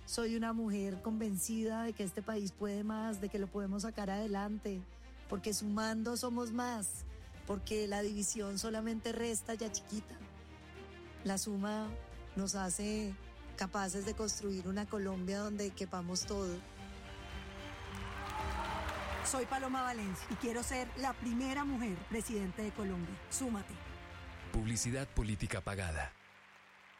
soy una mujer convencida de que este país puede más, de que lo podemos sacar adelante, porque sumando somos más, porque la división solamente resta ya chiquita. La suma nos hace capaces de construir una Colombia donde quepamos todo. Soy Paloma Valencia y quiero ser la primera mujer presidente de Colombia. Súmate. Publicidad política pagada.